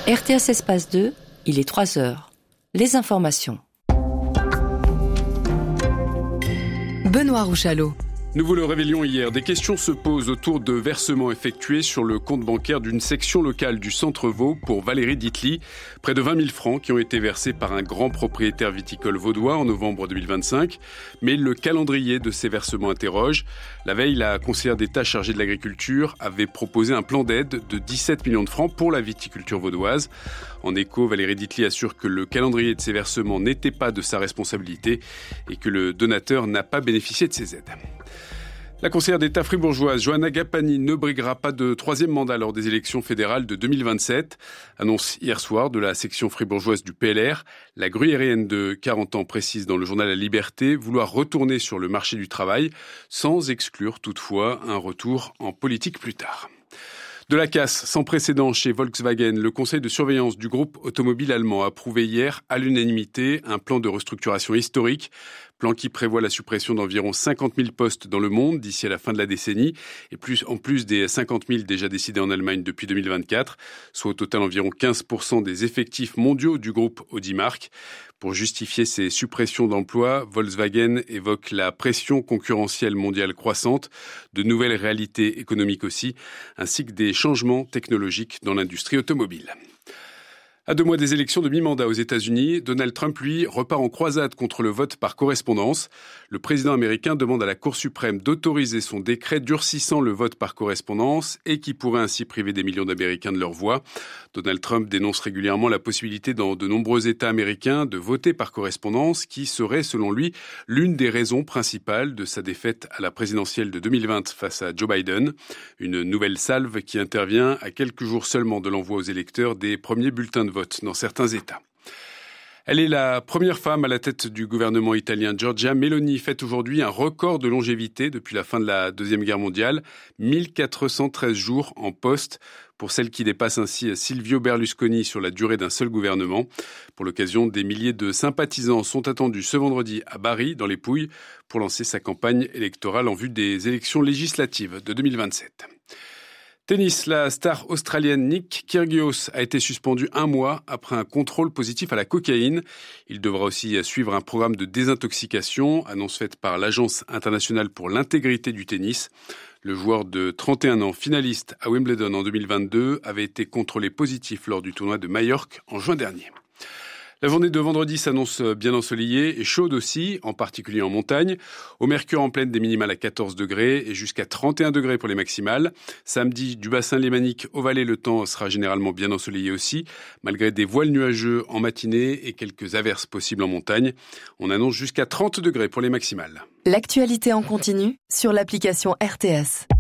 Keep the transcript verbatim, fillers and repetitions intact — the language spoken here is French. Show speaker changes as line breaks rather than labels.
R T S Espace deux, il est trois heures. Les informations.
Benoît Rouchalot.
Nouveau le réveillon hier, des questions se posent autour de versements effectués sur le compte bancaire d'une section locale du Centre Vaud pour Valérie Ditely. Près de vingt mille francs qui ont été versés par un grand propriétaire viticole vaudois en novembre deux mille vingt-cinq. Mais le calendrier de ces versements interroge. La veille, la conseillère d'État chargée de l'agriculture avait proposé un plan d'aide de dix-sept millions de francs pour la viticulture vaudoise. En écho, Valérie Ditely assure que le calendrier de ces versements n'était pas de sa responsabilité et que le donateur n'a pas bénéficié de ces aides. La conseillère d'État fribourgeoise Johanna Gapani ne briguera pas de troisième mandat lors des élections fédérales de deux mille vingt-sept. Annonce hier soir de la section fribourgeoise du P L R. La gruyérienne de quarante ans précise dans le journal La Liberté vouloir retourner sur le marché du travail, sans exclure toutefois un retour en politique plus tard. De la casse sans précédent chez Volkswagen, le conseil de surveillance du groupe automobile allemand a approuvé hier à l'unanimité un plan de restructuration historique, plan qui prévoit la suppression d'environ cinquante mille postes dans le monde d'ici à la fin de la décennie, et plus, en plus des cinquante mille déjà décidés en Allemagne depuis deux mille vingt-quatre, soit au total environ quinze pour cent des effectifs mondiaux du groupe Audi-Mark. Pour justifier ces suppressions d'emplois, Volkswagen évoque la pression concurrentielle mondiale croissante, de nouvelles réalités économiques aussi, ainsi que des changements technologiques dans l'industrie automobile. À deux mois des élections de mi-mandat aux États-Unis, Donald Trump, lui, repart en croisade contre le vote par correspondance. Le président américain demande à la Cour suprême d'autoriser son décret durcissant le vote par correspondance et qui pourrait ainsi priver des millions d'Américains de leur voix. Donald Trump dénonce régulièrement la possibilité dans de nombreux États américains de voter par correspondance, qui serait, selon lui, l'une des raisons principales de sa défaite à la présidentielle de deux mille vingt face à Joe Biden. Une nouvelle salve qui intervient à quelques jours seulement de l'envoi aux électeurs des premiers bulletins de vote dans certains États. Elle est la première femme à la tête du gouvernement italien. Giorgia Meloni fête aujourd'hui un record de longévité depuis la fin de la Deuxième Guerre mondiale, mille quatre cent treize jours en poste, pour celle qui dépasse ainsi Silvio Berlusconi sur la durée d'un seul gouvernement. Pour l'occasion, des milliers de sympathisants sont attendus ce vendredi à Bari, dans les Pouilles, pour lancer sa campagne électorale en vue des élections législatives de deux mille vingt-sept. Tennis, la star australienne Nick Kyrgios a été suspendu un mois après un contrôle positif à la cocaïne. Il devra aussi suivre un programme de désintoxication, annonce faite par l'Agence internationale pour l'intégrité du tennis. Le joueur de trente et un ans, finaliste à Wimbledon en deux mille vingt-deux, avait été contrôlé positif lors du tournoi de Majorque en juin dernier. La journée de vendredi s'annonce bien ensoleillée et chaude aussi, en particulier en montagne. Au mercure en pleine, des minimales à quatorze degrés et jusqu'à trente et un degrés pour les maximales. Samedi, du bassin lémanique au Valais, le temps sera généralement bien ensoleillé aussi, malgré des voiles nuageux en matinée et quelques averses possibles en montagne. On annonce jusqu'à trente degrés pour les maximales.
L'actualité en continu sur l'application R T S.